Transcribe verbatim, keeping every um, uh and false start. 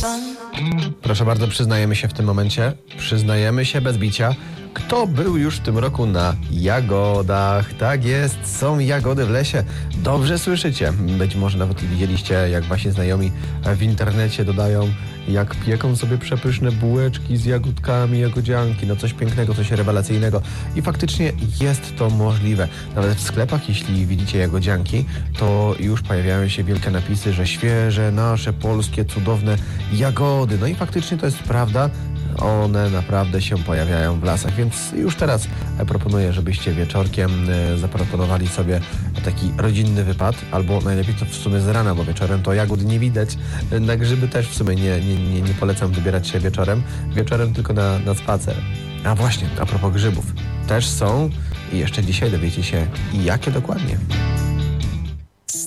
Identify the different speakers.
Speaker 1: Proszę bardzo, przyznajemy się w tym momencie, przyznajemy się bez bicia. Kto był już w tym roku na jagodach? Tak jest, są jagody w lesie. Dobrze słyszycie. Być może nawet widzieliście, jak wasi znajomi w internecie dodają, jak pieką sobie przepyszne bułeczki z jagódkami, jagodzianki. No coś pięknego, coś rewelacyjnego. I faktycznie jest to możliwe. Nawet w sklepach, jeśli widzicie jagodzianki, to już pojawiają się wielkie napisy, że świeże, nasze, polskie, cudowne jagody. No i faktycznie to jest prawda. One naprawdę się pojawiają w lasach, więc już teraz proponuję, żebyście wieczorkiem zaproponowali sobie taki rodzinny wypad, albo najlepiej to w sumie z rana, bo wieczorem to jagód nie widać. Na grzyby też w sumie nie, nie, nie, nie polecam wybierać się wieczorem, wieczorem tylko na, na spacer. A właśnie, a propos grzybów, też są i jeszcze dzisiaj dowiecie się, jakie dokładnie.